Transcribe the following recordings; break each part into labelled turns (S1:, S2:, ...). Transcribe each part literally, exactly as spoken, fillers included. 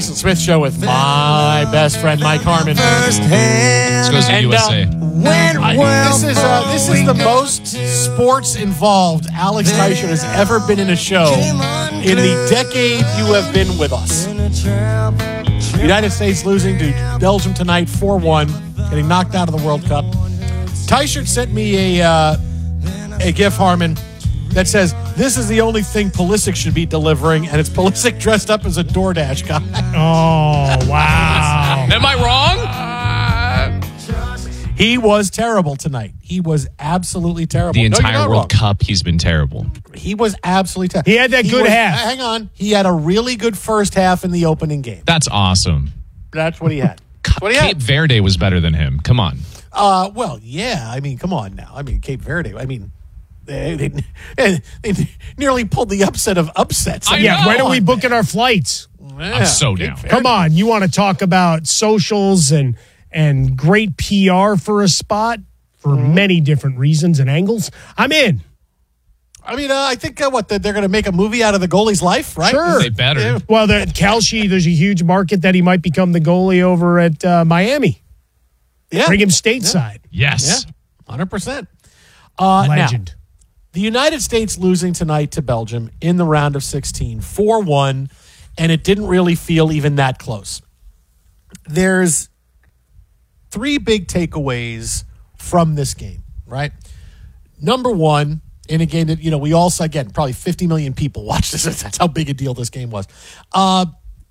S1: Smith Show with my best friend Mike Harmon.
S2: This goes to
S1: And,
S2: U S A.
S1: uh, I- this is uh, this is the most sports involved Alex Teichert has ever been in a show in the decade you have been with us. United States losing to Belgium tonight, four one, getting knocked out of the World Cup. Teichert sent me a uh, a GIF, Harmon, that says, this is the only thing Pulisic should be delivering, and it's Pulisic dressed up as a DoorDash guy.
S3: Oh, wow.
S2: Am I wrong?
S1: He was terrible tonight. He was absolutely terrible.
S2: The
S1: No, you're
S2: entire
S1: not
S2: World
S1: wrong.
S2: Cup, he's been terrible.
S1: He was absolutely terrible.
S3: He had that good half.
S1: Hang on. He had a really good first half in the opening game.
S2: That's awesome.
S1: That's what he had. That's what he had.
S2: Cape Verde was better than him. Come on.
S1: Uh, well, yeah. I mean, come on now. I mean, Cape Verde. I mean, they, they, they nearly pulled the upset of upsets.
S2: I
S1: mean,
S3: Yeah,
S2: know.
S3: when are we booking our flights?
S1: yeah,
S2: I'm so
S1: Cape
S2: down.
S1: Verde.
S3: Come on, you want to talk about socials and and great P R for a spot for many different reasons and angles? I'm in.
S1: I mean, uh, I think uh, what they're going to make a movie out of the goalie's life, right?
S3: Sure.
S2: They better.
S1: Yeah.
S3: Well, the Kelce, there's a huge market that he might become the goalie over at uh, Miami.
S1: Yeah.
S3: Bring him stateside.
S2: Yes.
S1: Yeah, one hundred percent. Uh, now,
S3: Legend.
S1: the United States losing tonight to Belgium in the round of sixteen, four one, and it didn't really feel even that close. There's three big takeaways from this game, right? Number one, in a game that, you know, we also, again, probably fifty million people watched this. That's how big a deal this game was. Uh,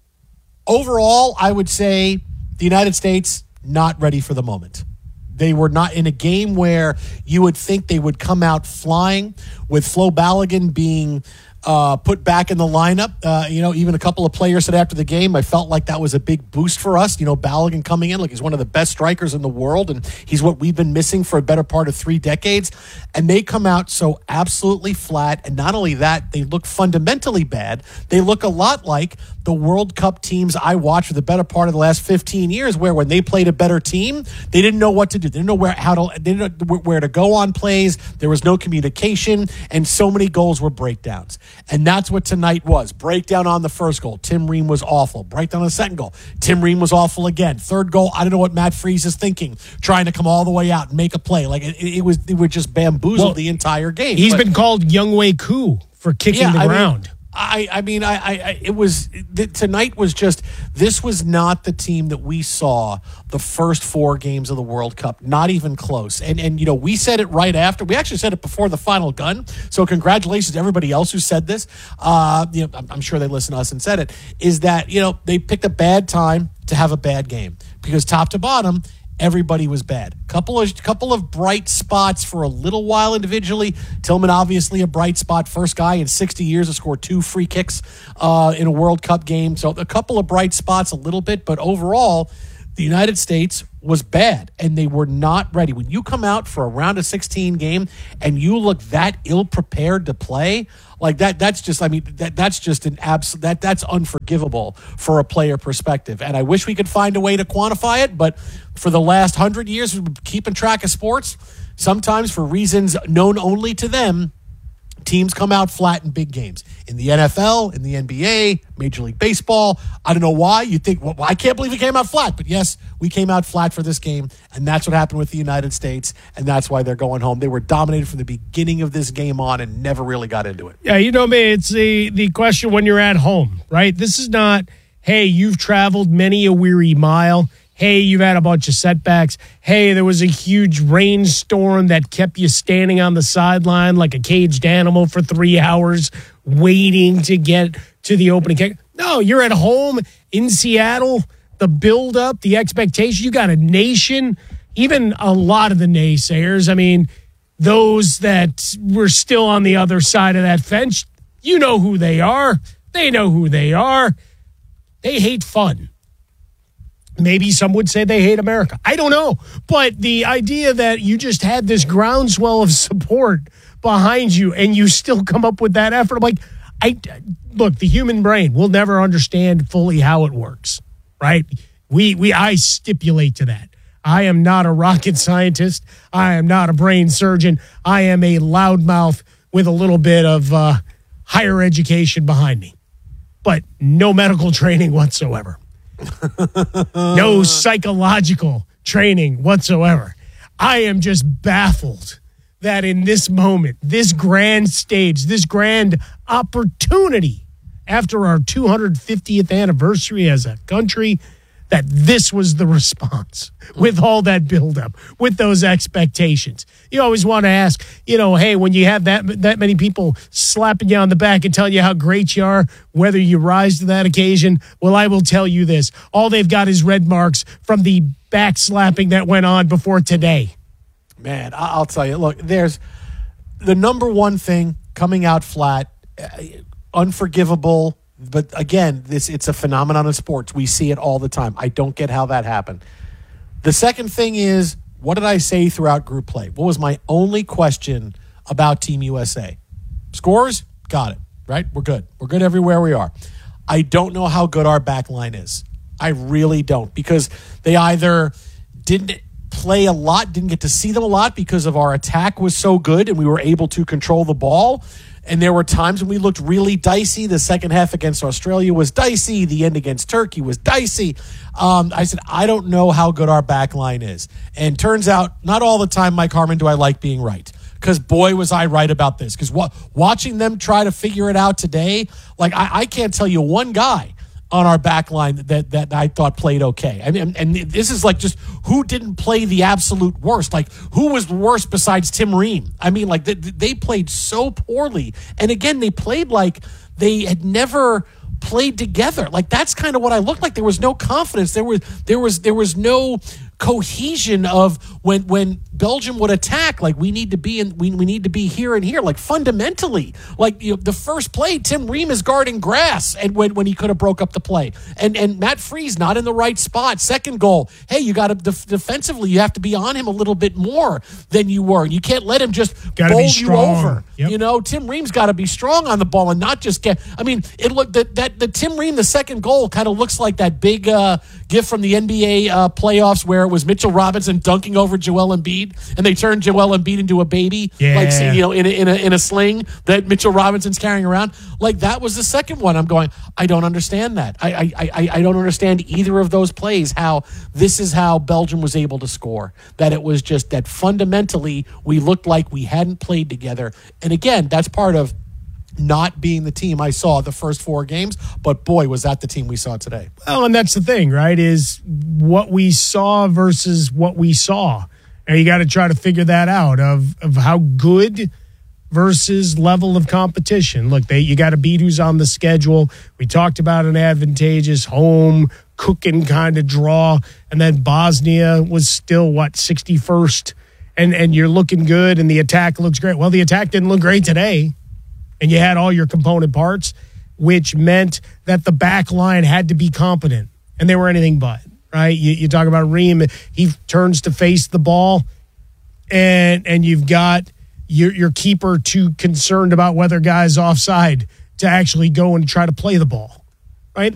S1: overall, I would say the United States, not ready for the moment. They were not in a game where you would think they would come out flying, with Flo Balogun being uh, put back in the lineup. Uh, you know, even a couple of players said after the game, I felt like that was a big boost for us. You know, Balogun coming in, like he's one of the best strikers in the world, and he's what we've been missing for a better part of three decades. And they come out so absolutely flat. And not only that, they look fundamentally bad. They look a lot like the World Cup teams I watched for the better part of the last fifteen years, where when they played a better team, they didn't know what to do. They didn't know where how to they didn't know where to go on plays. There was no communication, and so many goals were breakdowns. And that's what tonight was. Breakdown on the first goal. Tim Ream was awful. Breakdown on the second goal. Tim Ream was awful again. Third goal, I don't know what Matt Freese is thinking, trying to come all the way out and make a play. Like it, it was, it would just bamboozle
S3: Well,
S1: the entire game.
S3: He's
S1: But-
S3: been called Younghoe Koo for kicking
S1: yeah,
S3: the
S1: I
S3: ground.
S1: Mean, I, I mean, I, I, I it was th- tonight was just this was not the team that we saw the first four games of the World Cup, not even close. And and you know, we said it right after. We actually said it before the final gun. So congratulations to everybody else who said this. Uh, you know, I'm, I'm sure they listened to us and said it. Is that you know they picked a bad time to have a bad game, because top to bottom, everybody was bad. Couple of couple of bright spots for a little while individually. Tillman, obviously a bright spot. First guy in sixty years to score two free kicks uh, in a World Cup game. So a couple of bright spots a little bit, but overall, the United States was bad, and they were not ready. When you come out for a round of sixteen game and you look that ill-prepared to play, like that, that's just, I mean, that that's just an abs- that that's unforgivable for a player perspective. And I wish we could find a way to quantify it, but for the last hundred years, we've been keeping track of sports. Sometimes for reasons known only to them, teams come out flat in big games. In the N F L, in the N B A, Major League Baseball. I don't know why. You think, well, I can't believe we came out flat. But yes, we came out flat for this game, and that's what happened with the United States, and that's why they're going home. They were dominated from the beginning of this game on and never really got into it.
S3: Yeah, you know me, it's the, the question when you're at home, right? This is not, hey, you've traveled many a weary mile. Hey, you've had a bunch of setbacks. Hey, there was a huge rainstorm that kept you standing on the sideline like a caged animal for three hours waiting to get to the opening kick. No, you're at home in Seattle. The build-up, the expectation. You got a nation, even a lot of the naysayers. I mean, those that were still on the other side of that fence, you know who they are. They know who they are. They hate fun. Maybe some would say they hate America. I don't know. But the idea that you just had this groundswell of support behind you and you still come up with that effort, I'm like, I, look, the human brain, we'll never understand fully how it works, right? We, we, I stipulate to that. I am not a rocket scientist. I am not a brain surgeon. I am a loudmouth with a little bit of uh, higher education behind me. but no medical training whatsoever. No psychological training whatsoever. I am just baffled that in this moment, this grand stage, this grand opportunity after our two hundred fiftieth anniversary as a country, that this was the response with all that buildup, with those expectations. You always want to ask, you know, hey, when you have that that many people slapping you on the back and telling you how great you are, whether you rise to that occasion, well, I will tell you this. All they've got is red marks from the back slapping that went on before today.
S1: Man, I- I'll tell you, look, there's the number one thing coming out flat, uh, unforgivable. But again, this it's a phenomenon in sports. We see it all the time. I don't get how that happened. The second thing is, what did I say throughout group play? What was my only question about Team U S A? Scores? Got it, right? We're good. We're good everywhere we are. I don't know how good our back line is. I really don't, because they either didn't play a lot, didn't get to see them a lot because of our attack was so good and we were able to control the ball. And there were times when we looked really dicey. The second half against Australia was dicey. The end against Turkey was dicey. Um, I said, I don't know how good our back line is. And turns out, not all the time, Mike Harmon, do I like being right. Because, boy, was I right about this. Because wa- watching them try to figure it out today, like, I, I can't tell you one guy on our back line that, that I thought played okay. I mean, and this is like just who didn't play the absolute worst. Like, who was the worst besides Tim Ream? I mean, like, they, they played so poorly. And again, they played like they had never played together. Like, that's kind of what I looked like. There was no confidence. There was there was there was no cohesion of when when Belgium would attack, like we need to be in we, we need to be here and here, like fundamentally, like you know, the first play Tim Ream is guarding grass and when, when he could have broke up the play, and and Matt Freese not in the right spot. Second goal, hey, you got to def- defensively you have to be on him a little bit more than you were. You can't let him just
S3: Gotta
S1: bowl
S3: be
S1: you
S3: strong.
S1: over.
S3: Yep.
S1: You know, Tim Ream's got to be strong on the ball and not just get. I mean, it looked that that the Tim Ream the second goal kind of looks like that big uh, gift from the N B A uh, playoffs where it was Mitchell Robinson dunking over Joel Embiid, and they turned Joel Embiid into a baby,
S3: Yeah.
S1: like you know, in a, in a in a sling that Mitchell Robinson's carrying around. Like that was the second one. I'm going, I don't understand that. I I I, I don't understand either of those plays. How this is how Belgium was able to score. That it was just that fundamentally we looked like we hadn't played together. And again, that's part of not being the team I saw the first four games, but boy, was that the team we saw today.
S3: Well, and that's the thing, right, is what we saw versus what we saw. And you got to try to figure that out of, of how good versus level of competition. Look, they you got to beat who's on the schedule. We talked about an advantageous home cooking kind of draw, and then Bosnia was still, what, sixty-first, and, and you're looking good, and the attack looks great. Well, the attack didn't look great today. And you had all your component parts, which meant that the back line had to be competent. And they were anything but, right? You, you talk about Ream, he turns to face the ball, and and you've got your, your keeper too concerned about whether guys offside to actually go and try to play the ball.